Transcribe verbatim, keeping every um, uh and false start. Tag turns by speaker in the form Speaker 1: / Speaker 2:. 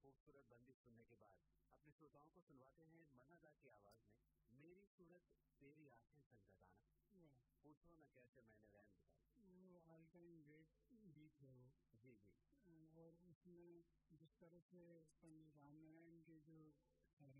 Speaker 1: खूबसूरत बंदी सुनने के बाद अपने श्रोताओं को सुनवाते हैं मन्ना दा की आवाज में मेरी सूरत तेरी आंखें संगदाना, पूछो न कैसे मैंने रैन बिताई।
Speaker 2: वो ऑल टाइम ग्रेट गीत है वो।
Speaker 1: जी जी।
Speaker 2: और उसमें जिस तरह से पंडित रामनारायण के जो